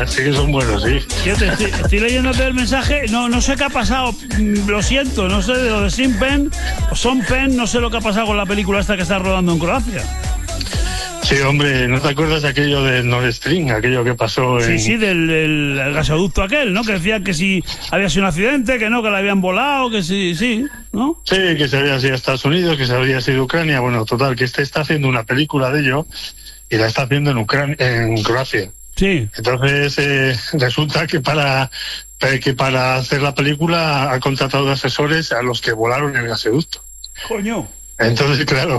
buenas, sí que son buenos, sí. Fíjate, estoy leyéndote el mensaje, no sé qué ha pasado, lo siento, no sé de lo de Sean Penn o Sean Penn, no sé lo que ha pasado con la película esta que está rodando en Croacia. Sí, hombre, ¿no te acuerdas de aquello de Nord Stream, aquello que pasó en... Sí, del gasoducto aquel, ¿no? Que decían que si había sido un accidente, que no, que la habían volado, que sí, ¿no? Sí, que se había sido a Estados Unidos, que se había sido Ucrania, bueno, total, que está haciendo una película de ello y la está haciendo en Croacia. Sí. Entonces, resulta que para hacer la película ha contratado de asesores a los que volaron el gasoducto. Coño. Entonces, claro,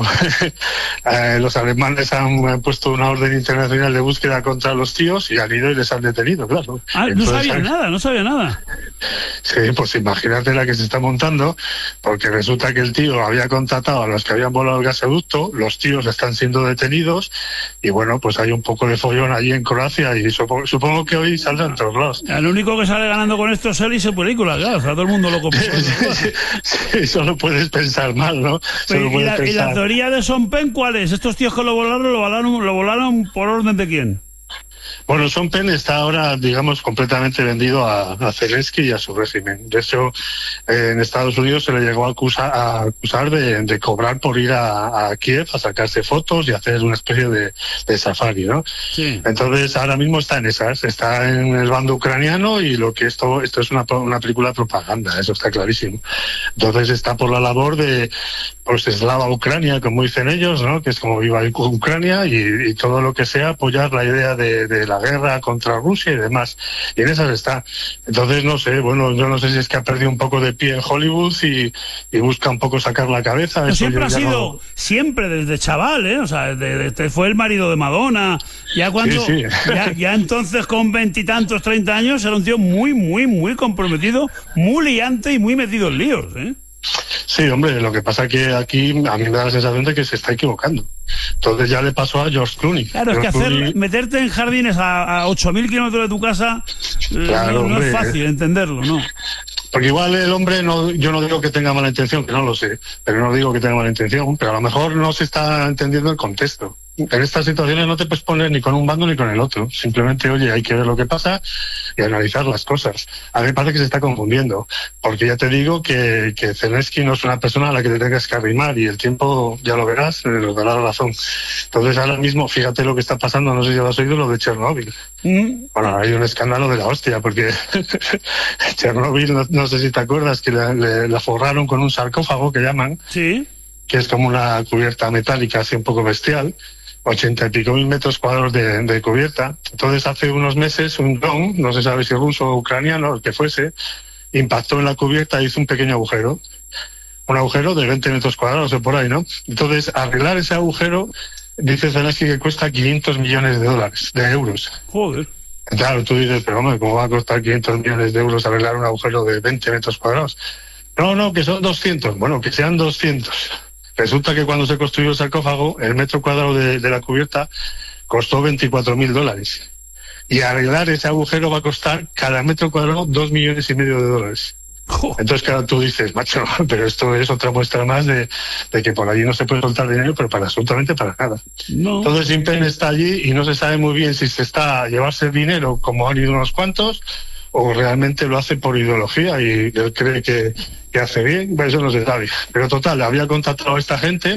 los alemanes han puesto una orden internacional de búsqueda contra los tíos y han ido y les han detenido, claro. No sabía nada. Sí, pues imagínate la que se está montando, porque resulta que el tío había contratado a los que habían volado el gasoducto, los tíos están siendo detenidos y bueno, pues hay un poco de follón allí en Croacia y supongo que hoy saldrán en todos lados. El único que sale ganando con esto es él y su película, claro, o sea, todo el mundo lo copia. Sí, solo puedes pensar mal, ¿no? ¿Y la teoría de Sean Penn cuál es? ¿Estos tíos que lo volaron por orden de quién? Bueno, Sean Penn está ahora, digamos, completamente vendido a Zelensky y a su régimen. De hecho, en Estados Unidos se le llegó a acusar de cobrar por ir a Kiev a sacarse fotos y hacer una especie de safari, ¿no? Sí. Entonces, ahora mismo está en esas, está en el bando ucraniano y lo que esto es una película de propaganda, eso está clarísimo. Entonces está por la labor de, pues, eslava Ucrania, como dicen ellos, ¿no? Que es como viva Ucrania y todo lo que sea apoyar la idea de la guerra contra Rusia y demás. Y en esas está. Entonces, no sé, bueno, yo no sé si es que ha perdido un poco de pie en Hollywood y busca un poco sacar la cabeza. Pero siempre ha sido, siempre desde chaval, ¿eh? O sea, fue el marido de Madonna. Ya cuando, sí. Ya entonces con 20 y tantos, 30 años, era un tío muy comprometido, muy liante y muy metido en líos, ¿eh? Sí, hombre, lo que pasa que aquí a mí me da la sensación de que se está equivocando. Entonces ya le pasó a George Clooney. Claro, es que meterte en jardines a 8.000 kilómetros de tu casa, claro, no es fácil entenderlo, ¿no? Porque igual el hombre, yo no digo que tenga mala intención, que no lo sé, pero no digo que tenga mala intención, pero a lo mejor no se está entendiendo el contexto. En estas situaciones no te puedes poner ni con un bando ni con el otro. Simplemente, oye, hay que ver lo que pasa y analizar las cosas. A mí me parece que se está confundiendo, porque ya te digo que Zelensky no es una persona a la que te tengas que arrimar y el tiempo, ya lo verás, nos dará la razón. Entonces ahora mismo, fíjate lo que está pasando, no sé si lo has oído, lo de Chernóbil. Bueno, hay un escándalo de la hostia, porque Chernóbil, no sé si te acuerdas, que la forraron con un sarcófago que llaman, sí, que es como una cubierta metálica así un poco bestial, 80 y pico mil metros cuadrados de cubierta. Entonces hace unos meses un dron, no se sabe si ruso o ucraniano, el que fuese, impactó en la cubierta e hizo un pequeño agujero. Un agujero de 20 metros cuadrados o por ahí, ¿no? Entonces arreglar ese agujero, dice Zelensky que cuesta 500 millones de euros. Joder. Claro, tú dices, pero hombre, ¿cómo va a costar 500 millones de euros arreglar un agujero de 20 metros cuadrados? No, que son 200. Bueno, que sean 200. Resulta que cuando se construyó el sarcófago, el metro cuadrado de la cubierta costó $24.000. Y arreglar ese agujero va a costar cada metro cuadrado $2,5 millones. Entonces, claro, tú dices, macho, pero esto es otra muestra más de que por allí no se puede soltar dinero, pero absolutamente para nada. No. Entonces, Sean Penn está allí y no se sabe muy bien si se está a llevarse el dinero, como han ido unos cuantos, o realmente lo hace por ideología y él cree que hace bien, eso no se sabe. Pero total, había contratado a esta gente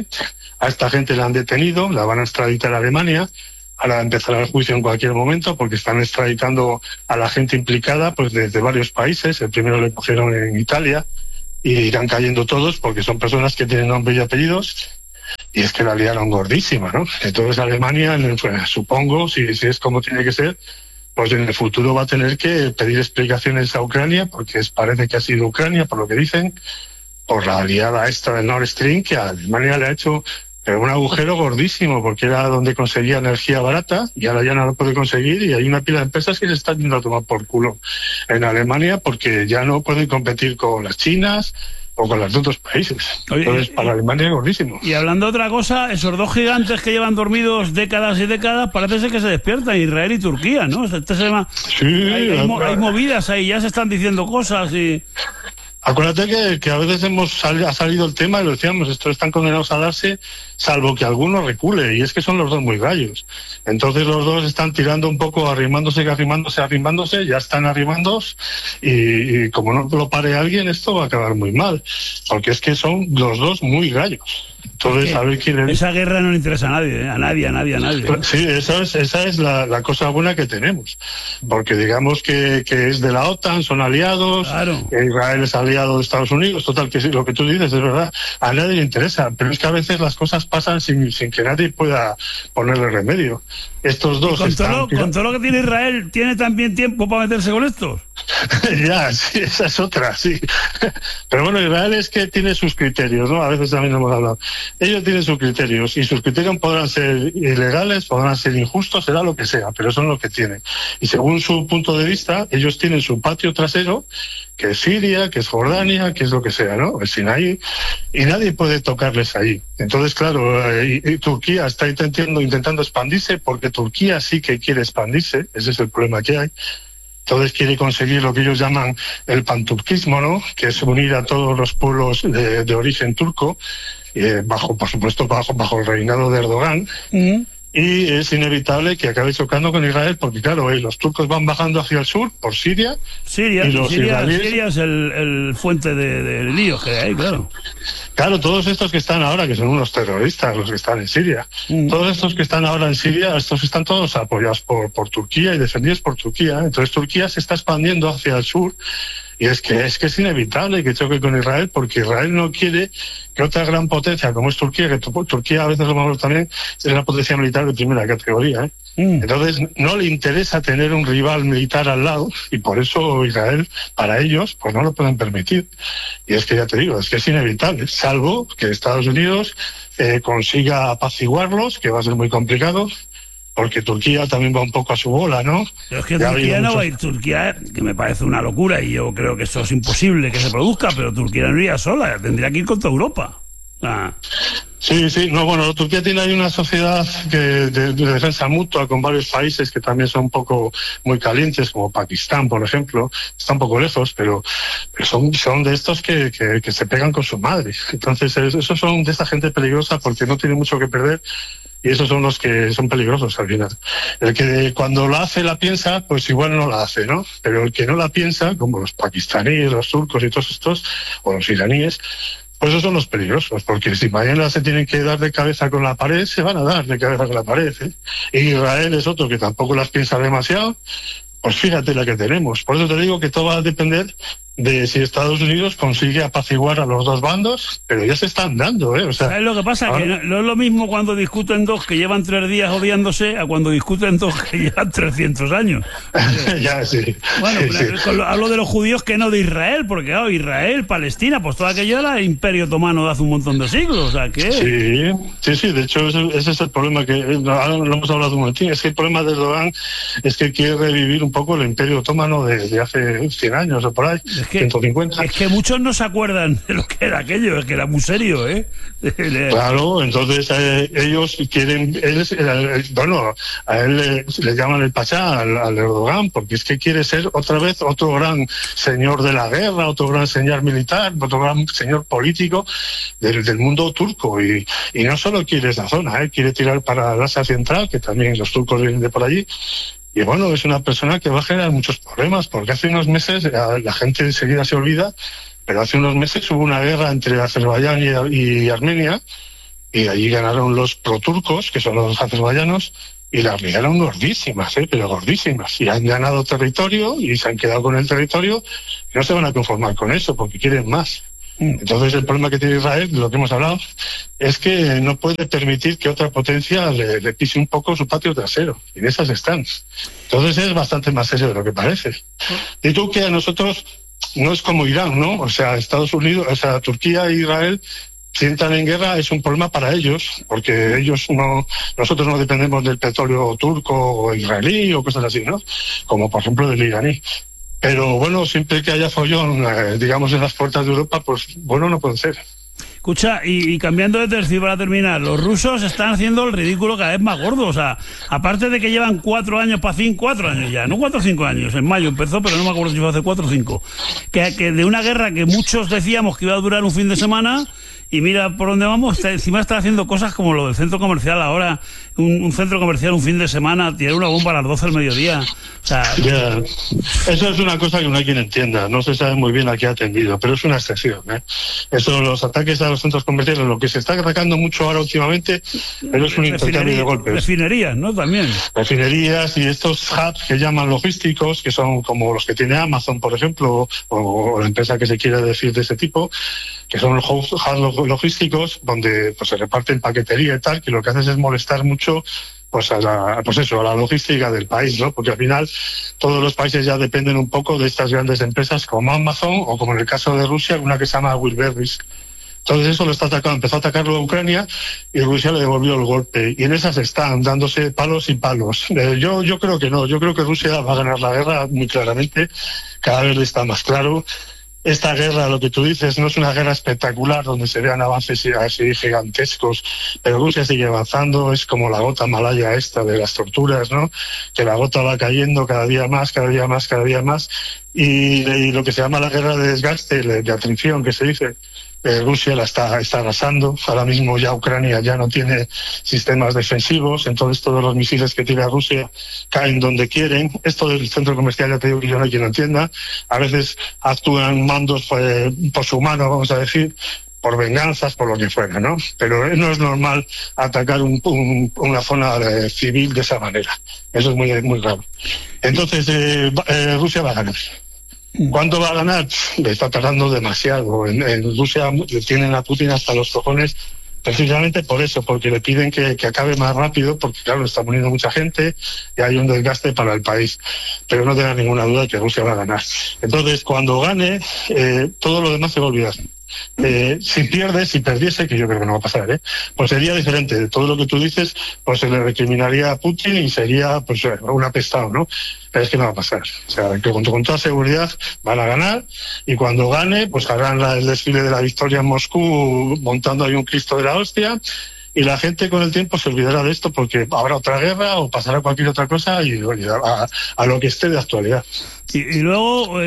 la han detenido, la van a extraditar a Alemania, ahora empezará el juicio en cualquier momento porque están extraditando a la gente implicada pues desde varios países. El primero le cogieron en Italia y irán cayendo todos porque son personas que tienen nombre y apellidos y es que la liaron gordísima, ¿no? Entonces Alemania, pues, supongo, si es como tiene que ser, pues en el futuro va a tener que pedir explicaciones a Ucrania, porque parece que ha sido Ucrania, por lo que dicen, por la aliada esta del Nord Stream, que a Alemania le ha hecho un agujero gordísimo, porque era donde conseguía energía barata, y ahora ya no lo puede conseguir, y hay una pila de empresas que se están yendo a tomar por culo en Alemania, porque ya no pueden competir con las chinas o con los otros países. Entonces, para Alemania es gordísimo. Y hablando de otra cosa, esos dos gigantes que llevan dormidos décadas y décadas, parece ser que se despiertan, Israel y Turquía, ¿no? Sí, hay movidas ahí, ya se están diciendo cosas y... Acuérdate que a veces ha salido el tema y lo decíamos, estos están condenados a darse, salvo que alguno recule, y es que son los dos muy gallos. Entonces los dos están tirando un poco, arrimándose, ya están arrimados, y como no lo pare alguien, esto va a acabar muy mal, porque es que son los dos muy gallos. Entonces, a ver quién... Esa guerra no le interesa a nadie, ¿eh? A nadie. Sí, esa es la cosa buena que tenemos, porque digamos que es de la OTAN, son aliados, claro. Israel es aliado de Estados Unidos, total, que sí, lo que tú dices es verdad, a nadie le interesa, pero es que a veces las cosas pasan sin que nadie pueda ponerle remedio. Estos dos con todo lo que tiene Israel, ¿tiene también tiempo para meterse con estos? Ya, sí, esa es otra, sí. Pero bueno, Israel es que tiene sus criterios, ¿no? A veces también hemos hablado. Ellos tienen sus criterios, y sus criterios podrán ser ilegales, podrán ser injustos, será lo que sea, pero son lo que tienen. Y según su punto de vista, ellos tienen su patio trasero, que es Siria, que es Jordania, que es lo que sea, ¿no? El Sinaí, y nadie puede tocarles ahí. Entonces, claro, y Turquía está intentando expandirse, porque Turquía sí que quiere expandirse, ese es el problema que hay. Entonces quiere conseguir lo que ellos llaman el panturquismo, ¿no? Que es unir a todos los pueblos de origen turco, por supuesto, bajo el reinado de Erdogan. Y es inevitable que acabe chocando con Israel, porque claro, los turcos van bajando hacia el sur, por Siria. Siria es el fuente de líos que hay, claro. Claro, todos estos que están ahora, que son unos terroristas, los que están en Siria, todos estos que están ahora en Siria, estos están todos apoyados por Turquía y defendidos por Turquía. Entonces Turquía se está expandiendo hacia el sur, y es que es inevitable que choque con Israel, porque Israel no quiere que otra gran potencia como es Turquía, que Turquía a veces lo vamos también, es una potencia militar de primera categoría, ¿eh? Entonces no le interesa tener un rival militar al lado, y por eso Israel, para ellos, pues no lo pueden permitir. Y es que ya te digo, es que es inevitable, salvo que Estados Unidos consiga apaciguarlos, que va a ser muy complicado, porque Turquía también va un poco a su bola, ¿no? Pero es que Turquía no va a ir. Turquía, que me parece una locura, y yo creo que eso es imposible que se produzca, pero Turquía no iría sola, tendría que ir con toda Europa. Sí, no, bueno, Turquía tiene ahí una sociedad de defensa mutua con varios países que también son un poco muy calientes, como Pakistán, por ejemplo. Está un poco lejos, pero son de estos que se pegan con su madre. Entonces, esos son de esta gente peligrosa, porque no tiene mucho que perder, y esos son los que son peligrosos al final. El que cuando la hace, la piensa, pues igual no la hace, ¿no? Pero el que no la piensa, como los pakistaníes, los turcos y todos estos, o los iraníes, pues esos son los peligrosos, porque si mañana se tienen que dar de cabeza con la pared, se van a dar de cabeza con la pared, ¿eh? Y Israel es otro que tampoco las piensa demasiado, pues fíjate la que tenemos. Por eso te digo que todo va a depender de si Estados Unidos consigue apaciguar a los dos bandos, pero ya se están dando, ¿eh? O sea, ¿sabes lo que pasa? Que no es lo mismo cuando discuten dos que llevan 3 días odiándose a cuando discuten dos que llevan 300 años. Ya, sí. Bueno, sí. Hablo de los judíos, que no de Israel, porque claro, Israel, Palestina, pues todo aquello era el Imperio Otomano de hace un montón de siglos, o sea que... Sí, de hecho ese es el problema, que ahora lo hemos hablado un momentín, es que el problema de Erdogan es que quiere revivir un poco el Imperio Otomano de hace 100 años o por ahí. 150. Es que muchos no se acuerdan de lo que era aquello, es que era muy serio, ¿eh? Claro, entonces ellos quieren, a él le llaman el Pachá, al Erdogan, porque es que quiere ser otra vez otro gran señor de la guerra, otro gran señor militar, otro gran señor político del mundo turco, y no solo quiere esa zona, quiere tirar para el Asia Central, que también los turcos vienen de por allí. Y bueno, es una persona que va a generar muchos problemas, porque hace unos meses, la gente enseguida se olvida, pero hace unos meses hubo una guerra entre Azerbaiyán y Armenia, y allí ganaron los proturcos, que son los azerbaiyanos, y las ligaron gordísimas, pero gordísimas. Y han ganado territorio, y se han quedado con el territorio, y no se van a conformar con eso, porque quieren más. Entonces el problema que tiene Israel, de lo que hemos hablado, es que no puede permitir que otra potencia le pise un poco su patio trasero, y en esas están. Entonces es bastante más serio de lo que parece. Y tú, que a nosotros no es como Irán, ¿no? O sea, Estados Unidos, o sea, Turquía e Israel, si entran en guerra es un problema para ellos, porque nosotros no dependemos del petróleo turco o israelí o cosas así, ¿no? Como por ejemplo del iraní. Pero bueno, siempre que haya follón, digamos, en las puertas de Europa, pues bueno, no puede ser. Escucha, y cambiando de tercio para terminar, los rusos están haciendo el ridículo cada vez más gordo. O sea, aparte de que llevan 4 años para 5, 4 años ya, no 4 o 5 años. En mayo empezó, pero no me acuerdo si fue hace 4 o 5. Que de una guerra que muchos decíamos que iba a durar un fin de semana, y mira por dónde vamos, encima está haciendo cosas como lo del centro comercial ahora, un centro comercial un fin de semana, tirar una bomba a las 12 del mediodía. O sea, yeah. Eso es una cosa que no hay quien entienda, no se sabe muy bien a qué ha atendido, pero es una excepción, ¿eh? Eso, los ataques a los centros comerciales, lo que se está atacando mucho ahora últimamente, pero es un intercambio de golpes. Refinerías, ¿no? También. Refinerías y estos hubs que llaman logísticos, que son como los que tiene Amazon, por ejemplo, o la empresa que se quiera decir de ese tipo, que son los hubs logísticos donde pues se reparten paquetería y tal, que lo que haces es molestar mucho pues a la logística del país, ¿no? Porque al final todos los países ya dependen un poco de estas grandes empresas como Amazon o como en el caso de Rusia, una que se llama Wildberries. Entonces eso lo está atacando, empezó a atacarlo a Ucrania y Rusia le devolvió el golpe. Y en esas están dándose palos y palos. Yo creo que no, yo creo que Rusia va a ganar la guerra muy claramente, cada vez está más claro. Esta guerra, lo que tú dices, no es una guerra espectacular donde se vean avances así gigantescos, pero Rusia sigue avanzando, es como la gota malaya esta de las torturas, ¿no? Que la gota va cayendo cada día más, cada día más, cada día más, y lo que se llama la guerra de desgaste, de atrición, que se dice, Rusia la está arrasando. Ahora mismo ya Ucrania ya no tiene sistemas defensivos, entonces todos los misiles que tira Rusia caen donde quieren. Esto del centro comercial, ya te digo que yo no hay quien lo entienda. A veces actúan mandos poshumanos, vamos a decir, por venganzas, por lo que fuera, ¿no? Pero no es normal atacar una zona civil de esa manera. Eso es muy, muy grave. Entonces, Rusia va a ganar. ¿Cuándo va a ganar? Le está tardando demasiado. En Rusia le tienen a Putin hasta los cojones precisamente por eso, porque le piden que acabe más rápido, porque claro, está muriendo mucha gente y hay un desgaste para el país. Pero no tenga ninguna duda que Rusia va a ganar. Entonces, cuando gane, todo lo demás se va a olvidar. Si perdiese, que yo creo que no va a pasar, pues sería diferente. Todo lo que tú dices, pues se le recriminaría a Putin y sería pues un apestado, ¿no? Pero es que no va a pasar. O sea, que con toda seguridad van a ganar, y cuando gane, pues harán el desfile de la victoria en Moscú montando ahí un Cristo de la hostia, y la gente con el tiempo se olvidará de esto porque habrá otra guerra o pasará cualquier otra cosa y a lo que esté de actualidad. Y luego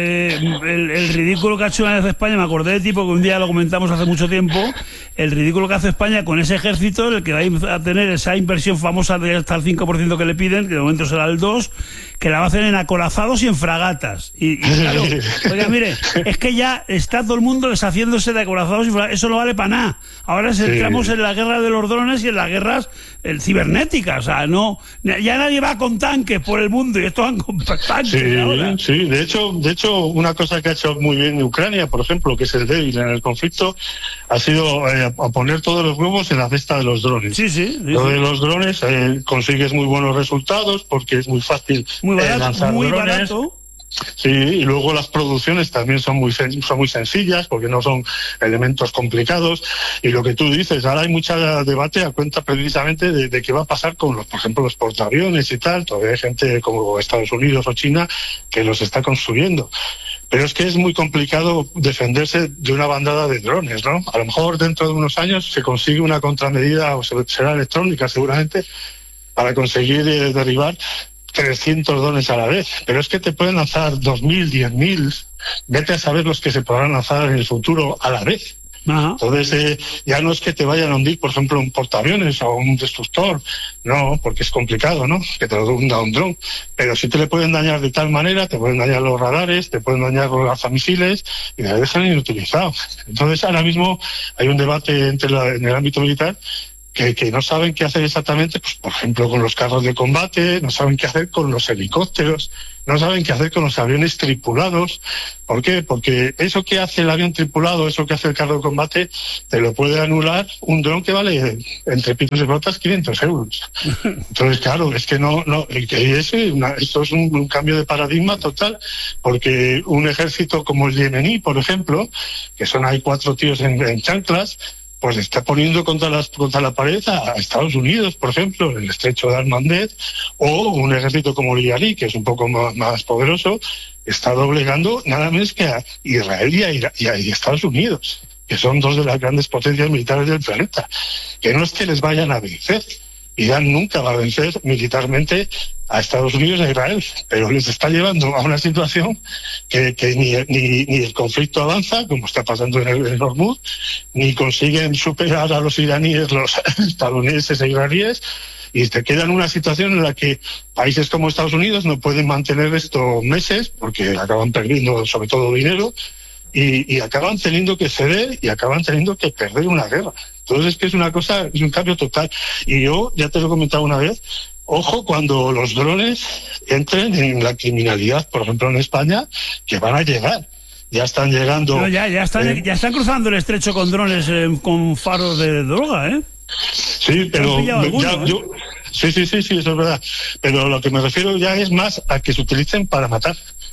el ridículo que ha hecho una vez España, me acordé de tipo que un día lo comentamos hace mucho tiempo, el ridículo que hace España con ese ejército, el que va a tener esa inversión famosa de hasta el 5% que le piden, que de momento será el 2%, que la va a hacer en acorazados y en fragatas. Y claro, oiga, mire, es que ya está todo el mundo deshaciéndose de acorazados y fragatas, eso no vale para nada. Ahora entramos en la guerra de los drones y en las guerras cibernéticas, o sea, no, ya nadie va con tanques por el mundo y estos van con tanques ahora. Sí, de hecho, una cosa que ha hecho muy bien Ucrania, por ejemplo, que es el débil en el conflicto, ha sido a poner todos los huevos en la cesta de los drones. Lo de los drones consigues muy buenos resultados porque es muy fácil lanzar drones. Barato. Sí, y luego las producciones también son muy sencillas porque no son elementos complicados, y lo que tú dices, ahora hay mucho debate a cuenta precisamente de qué va a pasar con por ejemplo los portaaviones y tal. Todavía hay gente como Estados Unidos o China que los está construyendo, pero es que es muy complicado defenderse de una bandada de drones, ¿no? A lo mejor dentro de unos años se consigue una contramedida, o será electrónica seguramente, para conseguir derribar 300 drones a la vez, pero es que te pueden lanzar 2.000, 10.000, vete a saber los que se podrán lanzar en el futuro a la vez. Ajá. Entonces ya no es que te vayan a hundir, por ejemplo, un portaaviones o un destructor, no, porque es complicado, ¿no?, que te lo hunda un dron, pero sí te le pueden dañar de tal manera, te pueden dañar los radares, te pueden dañar los lanzamisiles y te dejan inutilizado. Entonces ahora mismo hay un debate en el ámbito militar que no saben qué hacer exactamente, pues por ejemplo con los carros de combate, no saben qué hacer con los helicópteros, no saben qué hacer con los aviones tripulados. ¿Por qué? Porque eso que hace el avión tripulado, eso que hace el carro de combate, te lo puede anular un dron que vale entre pitos y flotas 500 euros. Entonces, claro, es que esto es un cambio de paradigma total, porque un ejército como el yemení, por ejemplo, que son ahí 4 tíos en chanclas, pues está poniendo contra la pared a Estados Unidos, por ejemplo, en el estrecho de Al-Mandeb, o un ejército como el iraní, que es un poco más poderoso, está doblegando nada menos que a Israel y a Estados Unidos. que son dos de las grandes potencias militares del planeta. Que no es que les vayan a vencer. Irán nunca va a vencer militarmente a Estados Unidos y a Israel, pero les está llevando a una situación que ni el conflicto avanza, como está pasando en el Hormuz, ni consiguen superar a los iraníes, los estadounidenses e israelíes, y se queda en una situación en la que países como Estados Unidos no pueden mantener esto meses, porque acaban perdiendo sobre todo dinero, y acaban teniendo que ceder y acaban teniendo que perder una guerra. Entonces es que es una cosa, es un cambio total. Y yo, ya te lo he comentado una vez, ojo cuando los drones entren en la criminalidad, por ejemplo en España, que van a llegar. Ya están llegando... No, ya están cruzando el estrecho con drones con faros de droga, ¿eh? Sí, pero sí, eso es verdad. Pero lo que me refiero ya es más a que se utilicen para matar.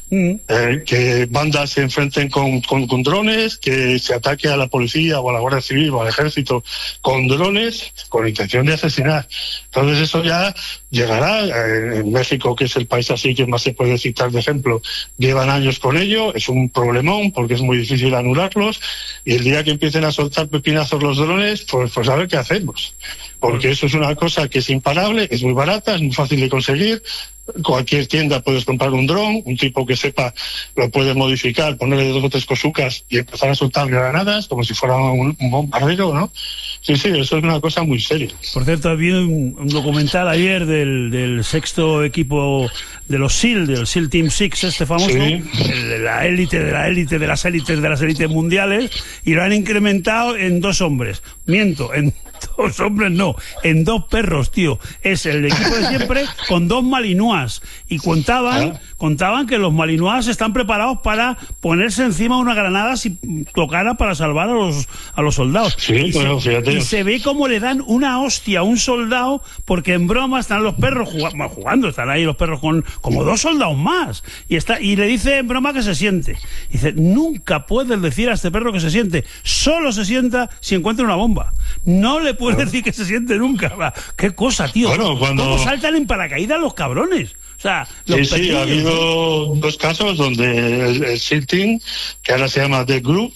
Que bandas se enfrenten con drones, que se ataque a la policía o a la Guardia Civil o al ejército con drones con intención de asesinar. Entonces eso ya llegará. En México, que es el país así que más se puede citar de ejemplo, llevan años con ello, es un problemón porque es muy difícil anularlos, y el día que empiecen a soltar pepinazos los drones, pues a ver qué hacemos. Porque eso es una cosa que es imparable, es muy barata, es muy fácil de conseguir. Cualquier tienda puedes comprar un dron, un tipo que sepa lo puede modificar, ponerle 2 o 3 cosucas y empezar a soltar granadas como si fuera un bombardero, ¿no? Sí, eso es una cosa muy seria. Por cierto, vi un documental ayer del sexto equipo de los SEAL, del SEAL Team 6, este famoso, sí. La élite de la élite de las élites mundiales, y lo han incrementado en 2 hombres. Miento, en 2 hombres no, en 2 perros, tío. Es el equipo de siempre con 2 malinois. Y contaban que los malinois están preparados para ponerse encima una granada si tocara para salvar a los soldados. Sí, bueno, fíjate. Y se ve cómo le dan una hostia a un soldado, porque en broma están los perros jugando, están ahí los perros con como 2 soldados más. Y le dice en broma que se siente. Dice, nunca puedes decir a este perro que se siente, solo se sienta si encuentra una bomba. No le puedes decir que se siente nunca. Qué cosa, tío. Bueno, ¿Cómo saltan en paracaídas los cabrones? O sea, sí, ha habido 2 casos donde el SEAL Team, que ahora se llama The Group,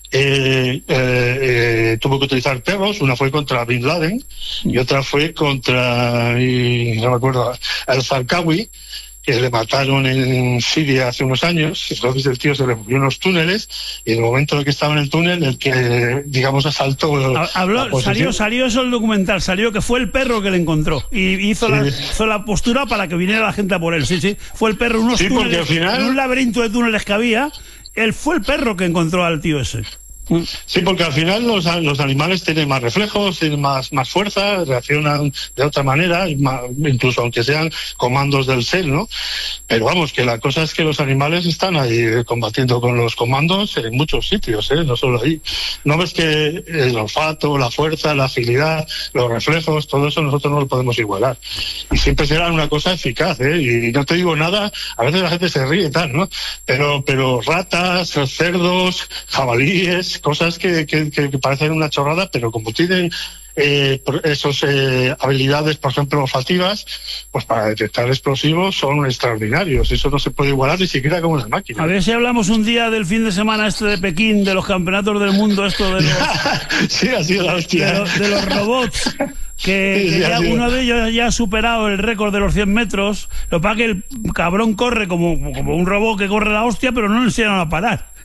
tuvo que utilizar perros. Una fue contra Bin Laden y otra fue contra, no me acuerdo, al-Zarqawi, que le mataron en Siria hace unos años. Entonces el tío se le murió en los túneles, y en el momento en que estaba en el túnel, el que, digamos, asaltó... Salió eso el documental, salió que fue el perro que le encontró, y hizo la postura para que viniera la gente a por él. Sí, fue el perro, unos túneles, porque al final, en un laberinto de túneles que había, él fue el perro que encontró al tío ese. Sí, porque al final los animales tienen más reflejos, tienen más fuerza, reaccionan de otra manera, incluso aunque sean comandos del SEAL, ¿no? Pero vamos, que la cosa es que los animales están ahí combatiendo con los comandos en muchos sitios, no solo ahí. ¿No ves que el olfato, la fuerza, la agilidad, los reflejos, todo eso nosotros no lo podemos igualar? Y siempre será una cosa eficaz, y no te digo nada, a veces la gente se ríe y tal, ¿no? Pero ratas, cerdos, jabalíes, cosas que parecen una chorrada, pero como tienen esos habilidades, por ejemplo, olfativas, pues para detectar explosivos son extraordinarios. Eso no se puede igualar ni siquiera con una máquina. A ver si hablamos un día del fin de semana de Pekín, de los campeonatos del mundo, esto de los... Sí, ha sido la hostia. De los robots, que ya uno de ellos ya ha superado el récord de los 100 metros. Lo que pasa es que el cabrón corre como un robot que corre la hostia, pero no le enseñan a parar.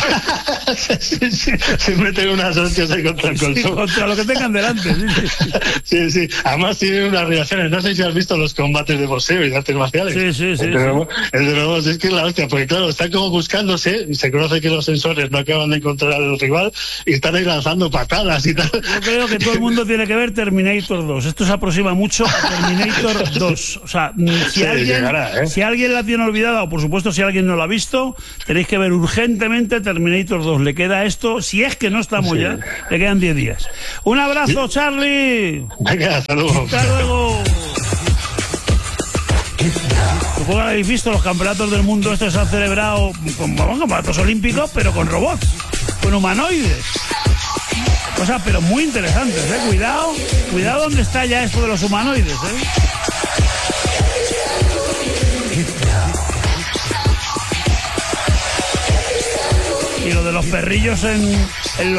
Se meten unas hostias ahí contra el colchón. Contra lo que tengan delante. Sí. Además tienen unas reacciones. No sé si has visto los combates de boxeo y de artes marciales. Sí. El de robots es que es la hostia, porque claro, están como buscándose, y se conoce que los sensores no acaban de encontrar al rival y están ahí lanzando patadas y tal. Yo creo que todo el mundo tiene que ver Terminator 2. Esto se aproxima mucho a Terminator 2. O sea, si alguien la tiene olvidada, o por supuesto si alguien no la ha visto, tenéis que ver urgentemente Terminator 2. Le queda esto, si es que no estamos ya, le quedan 10 días. Un abrazo, Charlie. Venga, hasta luego. Hasta luego. Supongo que habéis visto los campeonatos del mundo. Estos se han celebrado con campeonatos olímpicos, pero con robots, con humanoides. Cosas pero muy interesantes, Cuidado donde está ya esto de los humanoides, Y lo de los perrillos en